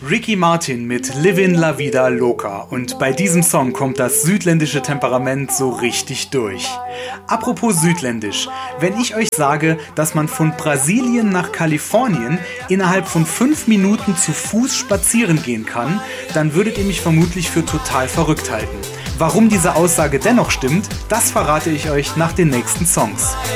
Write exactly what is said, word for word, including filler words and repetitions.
Ricky Martin mit Livin' La Vida Loca, und bei diesem Song kommt das südländische Temperament so richtig durch. Apropos südländisch, wenn ich euch sage, dass man von Brasilien nach Kalifornien innerhalb von fünf Minuten zu Fuß spazieren gehen kann, dann würdet ihr mich vermutlich für total verrückt halten. Warum diese Aussage dennoch stimmt, das verrate ich euch nach den nächsten Songs.